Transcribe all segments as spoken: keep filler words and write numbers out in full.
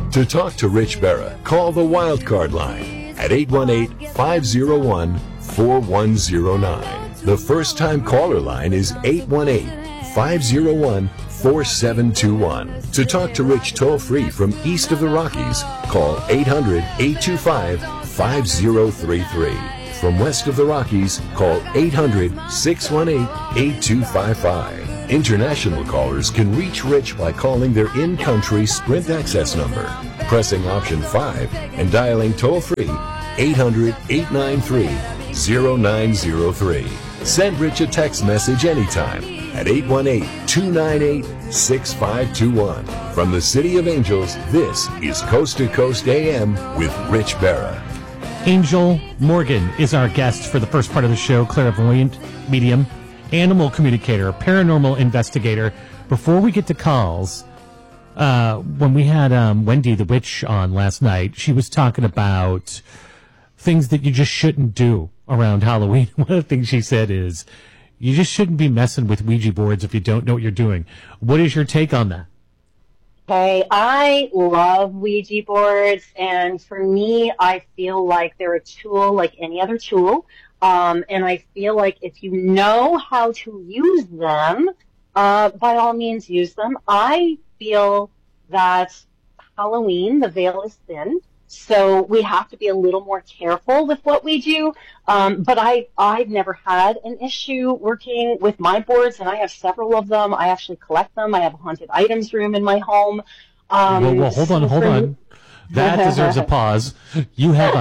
To talk to Rich Berra, call the Wildcard line at eight one eight, five oh one, four one oh nine. The first-time caller line is eight one eight, five oh one, four seven two one. To talk to Rich toll-free from east of the Rockies, call eight hundred, eight two five, five oh three three. From west of the Rockies, call eight hundred, six one eight, eight two five five. International callers can reach Rich by calling their in-country Sprint access number, pressing option five, and dialing toll-free eight hundred, eight nine three, oh nine oh three. Send Rich a text message anytime at eight one eight, two nine eight, six five two one. From the City of Angels, this is Coast to Coast A M with Rich Berra. Angel Morgan is our guest for the first part of the show, clairvoyant, medium, animal communicator, paranormal investigator. Before we get to calls, uh, when we had um, Wendy the Witch on last night, she was talking about things that you just shouldn't do around Halloween. One of the things she said is, you just shouldn't be messing with Ouija boards if you don't know what you're doing. What is your take on that? Okay, I love Ouija boards, and for me, I feel like they're a tool like any other tool. Um, and I feel like if you know how to use them, uh, by all means use them. I feel that Halloween, the veil is thin, so we have to be a little more careful with what we do. Um, but I, I've never had an issue working with my boards, and I have several of them. I actually collect them. I have a haunted items room in my home. Um, well, well, hold on, hold on. That deserves a pause. You have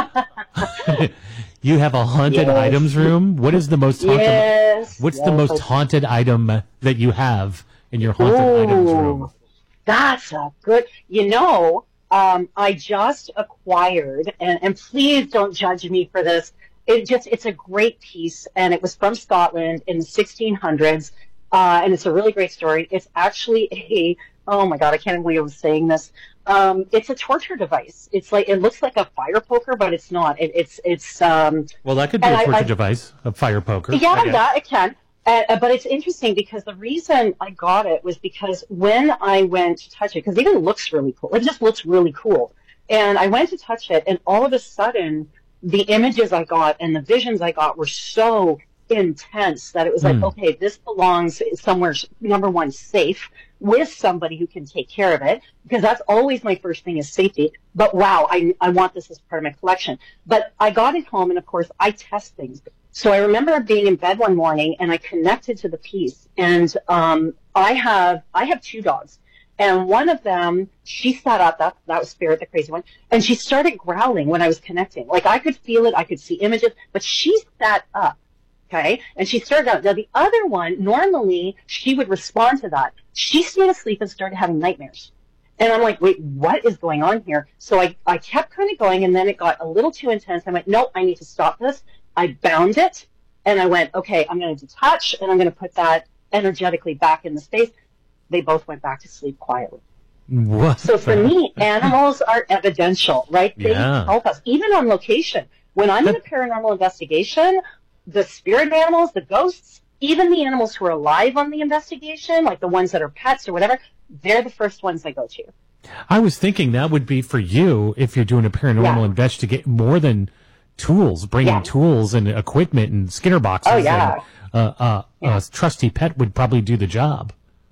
a... You have a haunted yes. items room? What is the most haunted? Yes. What's yes. the most haunted item that you have in your haunted Ooh, items room? That's a good. You know, um, I just acquired, and, and please don't judge me for this. It just it's a great piece, and it was from Scotland in the sixteen hundreds, uh, and it's a really great story. It's actually a oh my god, I can't believe I was saying this. Um, it's a torture device. It's like it looks like a fire poker, but it's not. It, it's it's. Um, well, that could be a torture I, I, device, a fire poker. Yeah, yeah, it can. Uh, but it's interesting because the reason I got it was because when I went to touch it, because it even looks really cool. It just looks really cool. And I went to touch it, and all of a sudden, the images I got and the visions I got were so intense that it was like, mm. okay, this belongs somewhere, number one, safe, with somebody who can take care of it, because that's always my first thing is safety. But wow, I, I want this as part of my collection. But I got it home, and of course, I test things. So I remember being in bed one morning, and I connected to the piece, and um, I have I have two dogs, and one of them, she sat up, that, that was Spirit, the crazy one, and she started growling when I was connecting. Like, I could feel it, I could see images, but she sat up. Okay, and she started out. Now, the other one, normally, she would respond to that. She stayed asleep and started having nightmares. And I'm like, wait, what is going on here? So I, I kept kind of going, and then it got a little too intense. I went, no, I need to stop this. I bound it, and I went, okay, I'm going to detach, and I'm going to put that energetically back in the space. They both went back to sleep quietly. What? So for me, animals are evidential, right? They yeah. help us, even on location. When I'm in a paranormal investigation, the spirit animals, the ghosts, even the animals who are alive on the investigation, like the ones that are pets or whatever, they're the first ones I go to. I was thinking that would be for you if you're doing a paranormal yeah. investigation, more than tools, bringing yeah. tools and equipment and Skinner boxes. Oh, yeah. And, uh, uh, yeah. A trusty pet would probably do the job.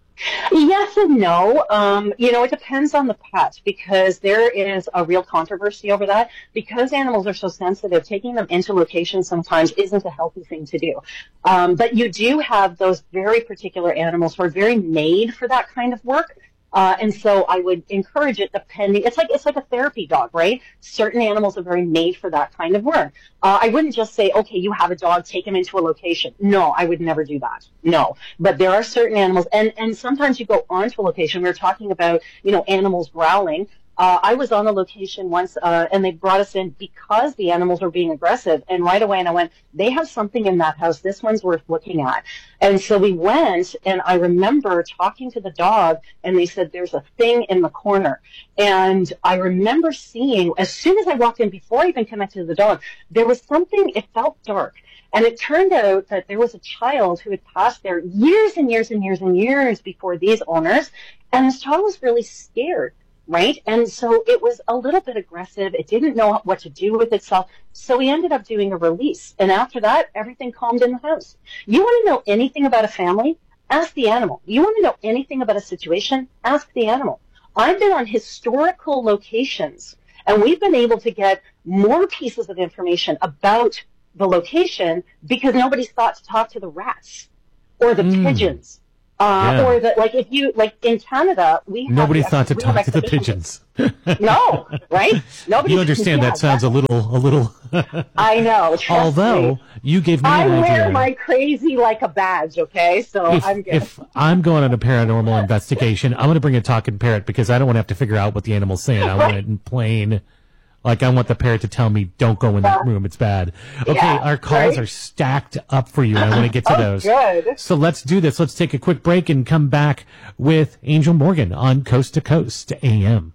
Yes and no. Um, you know, it depends on the pet, because there is a real controversy over that. Because animals are so sensitive, taking them into locations sometimes isn't a healthy thing to do. Um, but you do have those very particular animals who are very made for that kind of work. Uh, and so I would encourage it depending, it's like, it's like a therapy dog, right? Certain animals are very made for that kind of work. Uh, I wouldn't just say, okay, you have a dog, take him into a location. No, I would never do that. No. But there are certain animals, and, and sometimes you go onto a location. We were talking about, you know, animals growling. Uh, I was on a location once, uh, and they brought us in because the animals were being aggressive. And right away, and I went, they have something in that house. This one's worth looking at. And so we went, and I remember talking to the dog, and they said, there's a thing in the corner. And I remember seeing, as soon as I walked in, before I even connected to the dog, there was something, it felt dark. And it turned out that there was a child who had passed there years and years and years and years before these owners, and this child was really scared. right? And so it was a little bit aggressive. It didn't know what to do with itself. So we ended up doing a release. And after that, everything calmed in the house. You want to know anything about a family? Ask the animal. You want to know anything about a situation? Ask the animal. I've been on historical locations, and we've been able to get more pieces of information about the location because nobody's thought to talk to the rats or the mm. pigeons. Uh, yeah. Or that, like, if you, like, in Canada, we have... Nobody thought to talk to the pigeons. No, right? Nobody. You understand that sounds a little, a little... I know. Although, me. you gave me I an idea. I wear my crazy like a badge, okay? So if, I'm good. If I'm going on a paranormal investigation, I'm going to bring a talking parrot because I don't want to have to figure out what the animal's saying. I want it in plain... Like, I want the parrot to tell me, don't go in that room, it's bad. Okay, yeah, our calls right? are stacked up for you, and I want to get to oh, those. Good. So let's do this. Let's take a quick break and come back with Angel Morgan on Coast to Coast A M.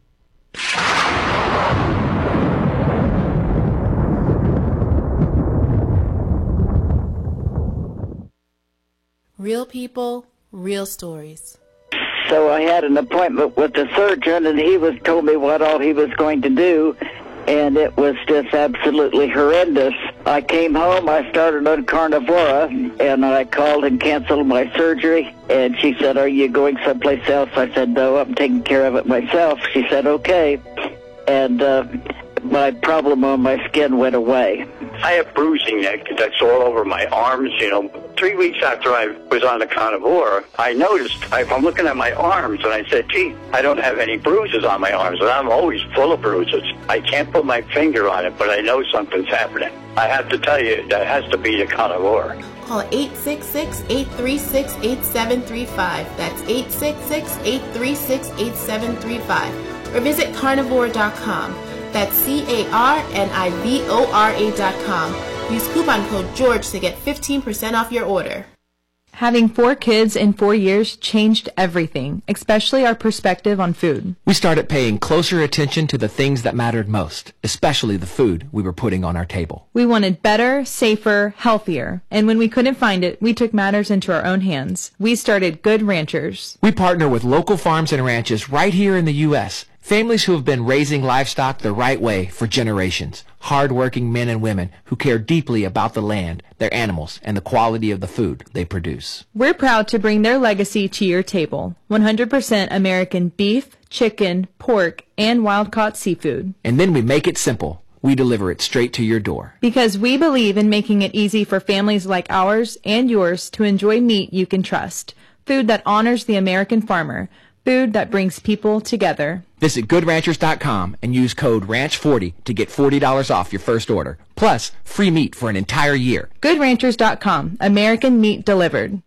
Real people, real stories. So I had an appointment with the surgeon, and he was told me what all he was going to do, and it was just absolutely horrendous. I came home, I started on Carnivora, and I called and canceled my surgery, and she said, are you going someplace else? I said, no, I'm taking care of it myself. She said, okay, and uh, my problem on my skin went away. I have bruising neck that's all over my arms, you know. Three weeks after I was on the Carnivora, I noticed, I, I'm looking at my arms, and I said, gee, I don't have any bruises on my arms, and I'm always full of bruises. I can't put my finger on it, but I know something's happening. I have to tell you, that has to be the Carnivora. Call eight six six, eight three six, eight seven three five. That's eight six six, eight three six, eight seven three five. Or visit carnivore dot com. That's C A R N I V O R A dot com. Use coupon code George to get fifteen percent off your order. Having four kids in four years changed everything, especially our perspective on food. We started paying closer attention to the things that mattered most, especially the food we were putting on our table. We wanted better, safer, healthier. And when we couldn't find it, we took matters into our own hands. We started Good Ranchers. We partner with local farms and ranches right here in the U S Families who have been raising livestock the right way for generations. Hard-working men and women who care deeply about the land, their animals, and the quality of the food they produce. We're proud to bring their legacy to your table. one hundred percent American beef, chicken, pork, and wild-caught seafood. And then we make it simple. We deliver it straight to your door. Because we believe in making it easy for families like ours and yours to enjoy meat you can trust. Food that honors the American farmer. Food that brings people together. Visit good ranchers dot com and use code ranch forty to get forty dollars off your first order. Plus, free meat for an entire year. good ranchers dot com. American meat delivered.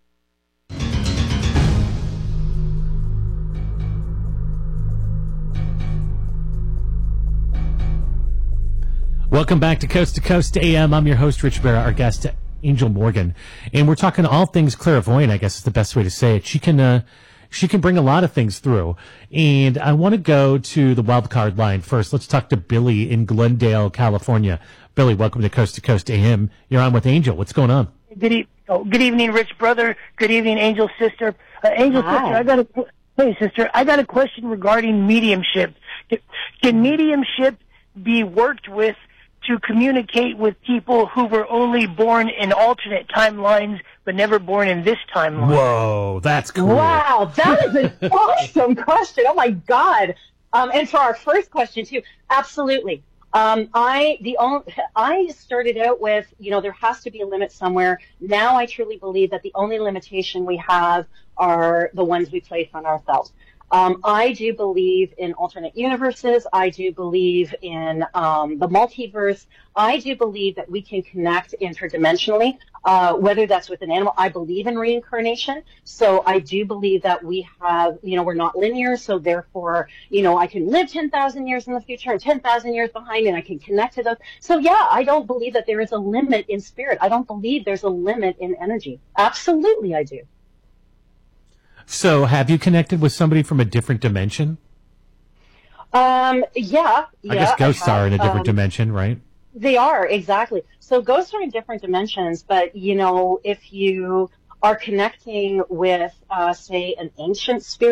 Welcome back to Coast to Coast A M. I'm your host, Rich Barra, our guest, Angel Morgan. And we're talking all things clairvoyant, I guess is the best way to say it. She can... Uh, She can bring a lot of things through. And I want to go to the wild card line first. Let's talk to Billy in Glendale, California. Billy, welcome to Coast to Coast A M. You're on with Angel. What's going on? Good, e- oh, good evening, Rich brother. Good evening, Angel sister. Uh, Angel Hi. sister, I got a hey sister. I got a question regarding mediumship. Can, can mediumship be worked with to communicate with people who were only born in alternate timelines but never born in this timeline? Whoa, that's cool. Wow, that is an awesome question. Oh my God. Um, and for our first question too, absolutely. Um, I the only, I started out with, you know, there has to be a limit somewhere. Now I truly believe that the only limitation we have are the ones we place on ourselves. Um, I do believe in alternate universes. I do believe in um, the multiverse. I do believe that we can connect interdimensionally, uh, whether that's with an animal. I believe in reincarnation. So I do believe that we have, you know, we're not linear. So therefore, you know, I can live ten thousand years in the future and ten thousand years behind, and I can connect to those. So yeah, I don't believe that there is a limit in spirit. I don't believe there's a limit in energy. Absolutely, I do. So have you connected with somebody from a different dimension? Um, yeah, yeah. I guess ghosts I have, are in a different um, dimension, right? They are, exactly. So ghosts are in different dimensions, but, you know, if you are connecting with, uh, say, an ancient spirit,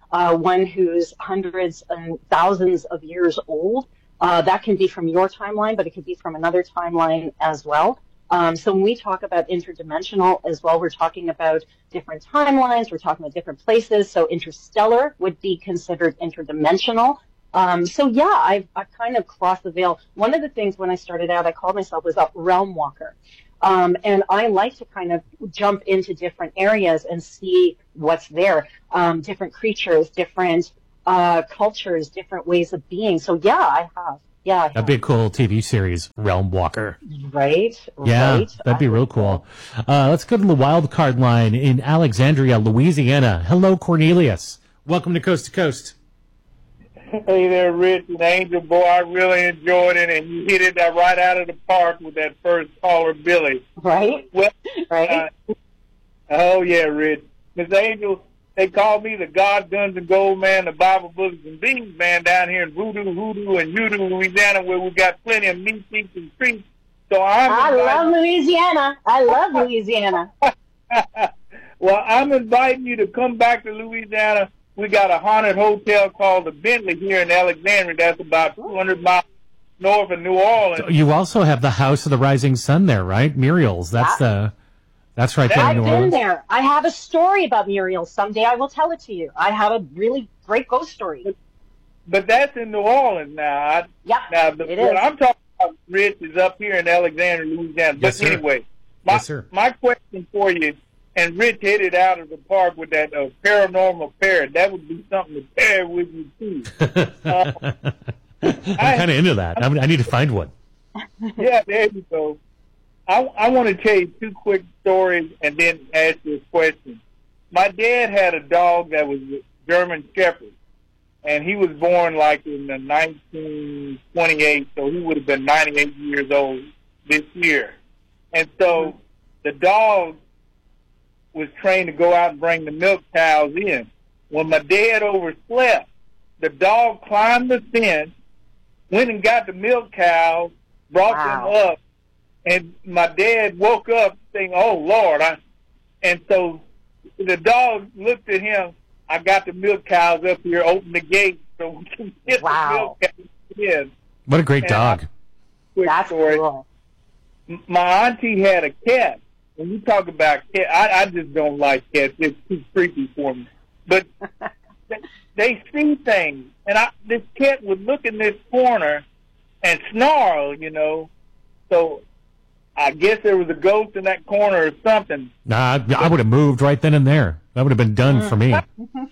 uh, one who's hundreds and thousands of years old. Uh, that can be from your timeline, but it could be from another timeline as well. Um, so when we talk about interdimensional as well, we're talking about different timelines, we're talking about different places. So interstellar would be considered interdimensional. Um, so yeah, I've, I've kind of crossed the veil. One of the things when I started out, I called myself was a realm walker. Um, and I like to kind of jump into different areas and see what's there, um, different creatures, different uh, cultures, different ways of being. So yeah, I have. Yeah, I have. That'd be a cool T V series, Realm Walker. Right. Yeah, right. that'd be real cool. Uh, let's go to the wild card line in Alexandria, Louisiana. Hello, Cornelius. Welcome to Coast to Coast. Hey there, Rich and Angel. Boy, I really enjoyed it, and you hit it right out of the park with that first caller, Billy. Right? Well, right? Uh, oh, yeah, Rich. Miss Angel, they call me the God, Guns, and Gold Man, the Bible, Books, and Beans man down here in Voodoo, Hoodoo, and Hoodoo, Louisiana, where we got plenty of meat, seats, and treats. So I'm I inviting- love Louisiana. I love Louisiana. Well, I'm inviting you to come back to Louisiana. We got a haunted hotel called the Bentley here in Alexandria. That's about two hundred miles north of New Orleans. You also have the House of the Rising Sun there, right? Muriel's. That's the. That's right there in I've New been Orleans. there. I have a story about Muriel. Someday I will tell it to you. I have a really great ghost story. But that's in New Orleans now. I, yeah, now the, it what is. I'm talking about, Rich, is up here in Alexandria, Louisiana. But Yes, sir. anyway, my, Yes, sir. my question for you, and Rich hit it out of the park with that uh, paranormal parrot. That would be something to pair with you, too. uh, I'm kind of into that. I'm, I need to find one. Yeah, there you go. I, I want to tell you two quick stories and then ask you a question. My dad had a dog that was a German Shepherd, and he was born like in the nineteen twenty-eight, so he would have been ninety-eight years old this year. And so the dog was trained to go out and bring the milk cows in. When my dad overslept, the dog climbed the fence, went and got the milk cows, brought Wow. them up, and my dad woke up saying, "Oh, Lord." I, and so the dog looked at him. I got the milk cows up here, open the gate so we can get Wow. the milk cows in. What a great And dog. Quick That's story. cool. M- My auntie had a cat. When you talk about cat, I, I just don't like cats. It's too creepy for me. But they, they see things. And I, this cat would look in this corner and snarl, you know. So I guess there was a ghost in that corner or something. Nah, I, I would have moved right then and there. That would have been done for me. Now,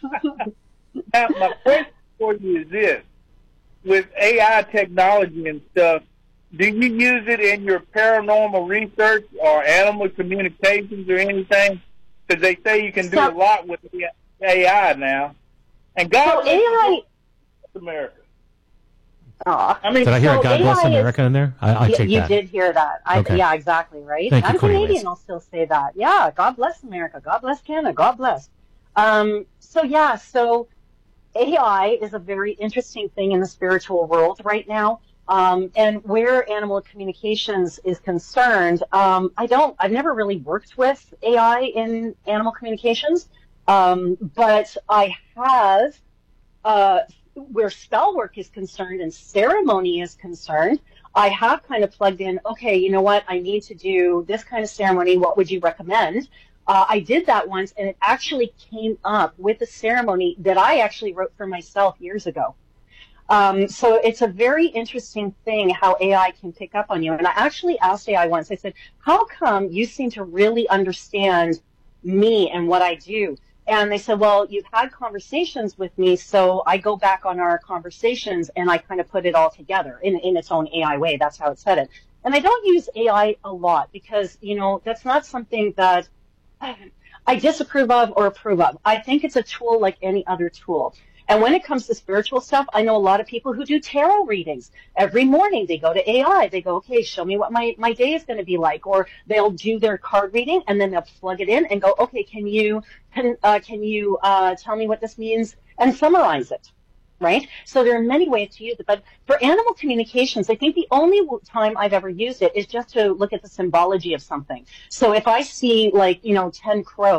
my question for you is this. With A I technology and stuff, do you use it in your paranormal research or animal communications or anything? Because they say you can do So- a lot with A I now. And God So A I. bless America. Aw. I mean, Did I hear So a God Bless A I is- America in there? I, I Yeah, take you that. did hear that. I, Okay. Yeah, exactly, right? Thank you, I'm Cornelius. Canadian, I'll still say that. Yeah, God bless America. God bless Canada. God bless. Um, so, yeah, so A I is a very interesting thing in the spiritual world right now. Um, and where animal communications is concerned, um, I don't, I've never really worked with A I in animal communications, um, but I have, uh, where spell work is concerned and ceremony is concerned, I have kind of plugged in, okay, you know what, I need to do this kind of ceremony, what would you recommend? Uh, I did that once, and it actually came up with a ceremony that I actually wrote for myself years ago. Um, so it's a very interesting thing how A I can pick up on you. And I actually asked A I once, I said, how come you seem to really understand me and what I do? And they said, well, you've had conversations with me, so I go back on our conversations and I kind of put it all together in, in its own A I way. That's how it said it. And I don't use A I a lot because, you know, that's not something that I disapprove of or approve of. I think it's a tool like any other tool. And when it comes to spiritual stuff, I know a lot of people who do tarot readings. Every morning they go to A I. They go, okay, show me what my, my day is going to be like. Or they'll do their card reading and then they'll plug it in and go, okay, can you, can, uh, can you uh, tell me what this means and summarize it? Right? So there are many ways to use it. But for animal communications, I think the only time I've ever used it is just to look at the symbology of something. So if I see like, you know, ten crows,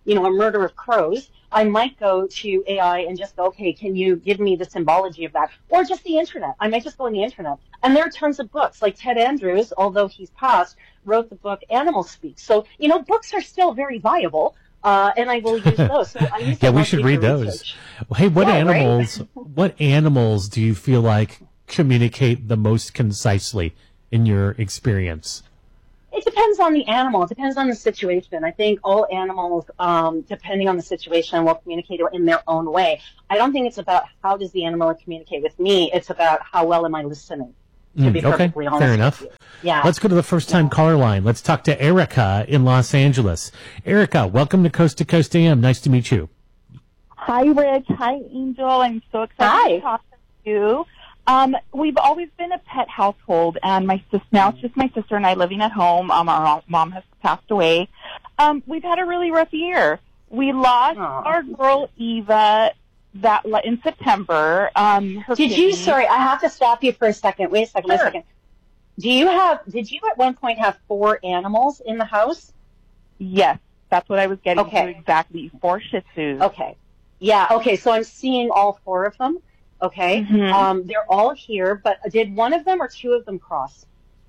you know, a murder of crows, I might go to A I and just go, okay, can you give me the symbology of that? Or just the internet. I might just go on the internet. And there are tons of books. Like Ted Andrews, although he's passed, wrote the book Animal Speak. So, you know, books are still very viable. Uh, and I will use those. So I use yeah, we should read those. Research. Hey, what yeah, animals? Right? What animals do you feel like communicate the most concisely in your experience? It depends on the animal. It depends on the situation. I think all animals, um, depending on the situation, will communicate in their own way. I don't think it's about how does the animal communicate with me. It's about how well am I listening. To Mm, be okay, perfectly honest fair enough. with you. Yeah. Let's go to the first-time Yeah. caller line. Let's talk to Erica in Los Angeles. Erica, welcome to Coast to Coast A M. Nice to meet you. Hi, Rich. Hi, Angel. I'm so excited Hi. to talk to you. Um, we've always been a pet household, and my sis now it's just my sister and I living at home. Um, our mom has passed away. Um, we've had a really rough year. We lost Aww. our girl Eva that in September. Um, her Did you? kidney- Sorry, I have to stop you for a second. Wait a second. Wait a Sure. second. Do you have? Did you at one point have four animals in the house? Yes, that's what I was getting Okay. to exactly. Four Shih Tzus. Okay. Yeah. Okay. So I'm seeing all four of them. Okay. Mhm. Um, they're all here, but did one of them or two of them cross?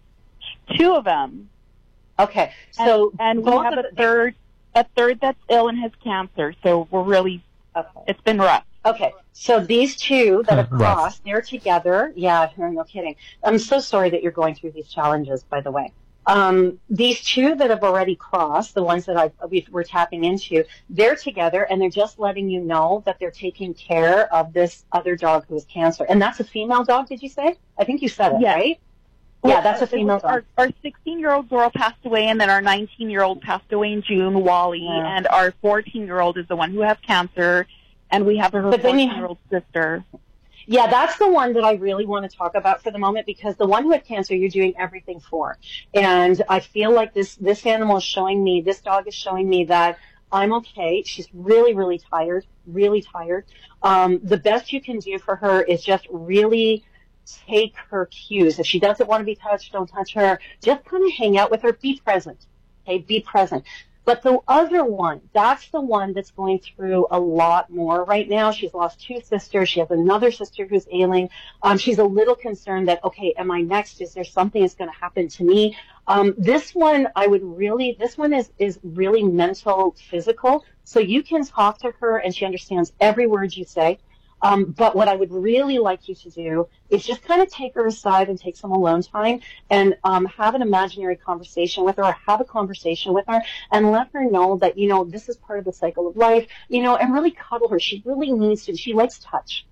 Two of them. Okay. So and, and we both have of a the- third, a third that's ill and has cancer. So we're really, Okay. it's been rough. Okay, so these two that have Rough. crossed, they're together. Yeah, no kidding. I'm so sorry that you're going through these challenges, by the way. Um, these two that have already crossed, the ones that I, we've, we're tapping into, they're together, and they're just letting you know that they're taking care of this other dog who has cancer. And that's a female dog, did you say? I think you said it, Yes. right? Yeah, that's a female dog. Our, our sixteen-year-old girl passed away, and then our nineteen-year-old passed away in June, Wally, Yeah. and our fourteen-year-old is the one who has cancer, and we have her But then you- fourteen-year-old sister. Yeah, that's the one that I really want to talk about for the moment, because the one who had cancer, you're doing everything for. And I feel like this, this animal is showing me, this dog is showing me that I'm okay. She's really, really tired, really tired. Um, the best you can do for her is just really take her cues. If she doesn't want to be touched, don't touch her. Just kind of hang out with her. Be present. Okay, be present. But the other one, that's the one that's going through a lot more right now. She's lost two sisters. She has another sister who's ailing. Um, she's a little concerned that, okay, am I next? Is there something that's going to happen to me? Um, this one, I would really, this one is, is really mental, physical. So you can talk to her and she understands every word you say. Um, but what I would really like you to do is just kind of take her aside and take some alone time and um, have an imaginary conversation with her, or have a conversation with her and let her know that, you know, this is part of the cycle of life, you know, and really cuddle her. She really needs to. She likes touch.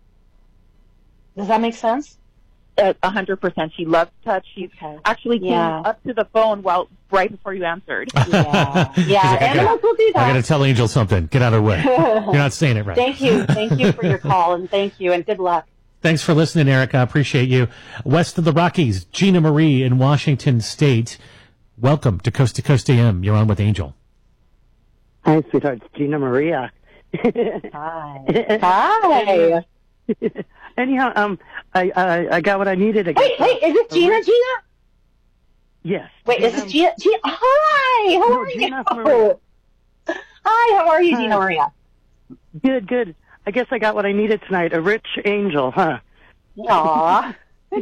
Does that make sense? A hundred percent. She loves touch. She Okay. actually came Yeah. up to the phone while right before you answered. Yeah. Yeah. She's like, I Animals gotta, will do I that. gotta tell Angel something. Get out of her way. You're not saying it right. Thank you. Thank you for your call, and thank you, and good luck. Thanks for listening, Erica. I appreciate you. West of the Rockies, Gina Marie in Washington State. Welcome to Coast to Coast A M. You're on with Angel. Hi, sweetheart. It's Gina Maria. Hi. Hi. Anyhow, um, I, I I got what I needed. I guess. Wait, wait, is it Gina? Gina? Yes. Wait, is this Gina? Gina? Hi, how No, are Gina you? Maria. Hi, how are you, Hi. Gina Maria? Good, good. I guess I got what I needed tonight. A rich angel, huh? Aw,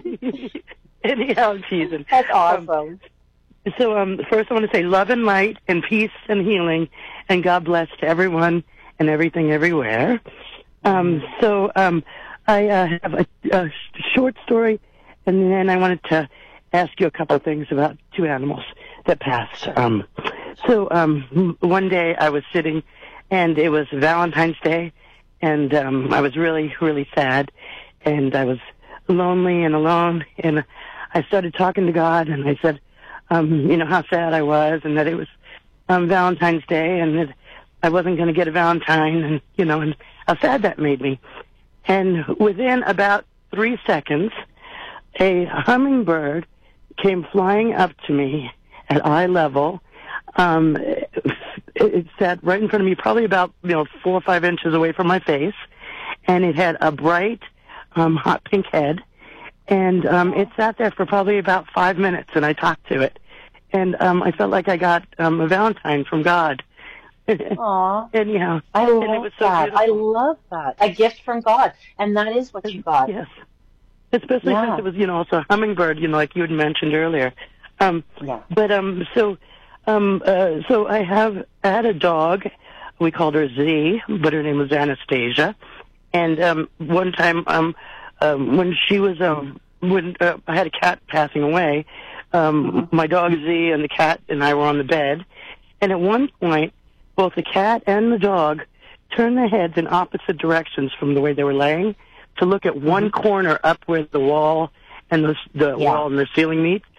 Anyhow, I'm teasing. that's awesome. So, um, first I want to say love and light and peace and healing, and God bless to everyone and everything everywhere. Um, so, um, I uh, have a, a short story, and then I wanted to ask you a couple of things about two animals that passed. Um, so, um, one day I was sitting, and it was Valentine's Day, and um, I was really, really sad, and I was lonely and alone, and I started talking to God, and I said, um, you know, how sad I was, and that it was um, Valentine's Day, and that I wasn't going to get a Valentine, and, you know, and how sad that made me. And within about three seconds, a hummingbird came flying up to me at eye level. Um, it, it sat right in front of me, probably about, you know, four or five inches away from my face, and it had a bright, um, hot pink head. And um, it sat there for probably about five minutes, and I talked to it. And um, I felt like I got um, a Valentine from God. Aw. Anyhow, I and love it was so that. beautiful. I love that. A gift from God. And that is what you got. Yes. Especially Yeah. since it was, you know, also a hummingbird, you know, like you had mentioned earlier. Um, Yeah. But um, so, um, uh, so I have I had a dog. We called her Z, but her name was Anastasia. And um, one time, um, um, when she was um, when uh, I had a cat passing away, um, Mm-hmm. my dog Z and the cat and I were on the bed. And at one point, both the cat and the dog turned their heads in opposite directions from the way they were laying to look at one corner up where the wall and the, the Yeah. wall and the ceiling meet.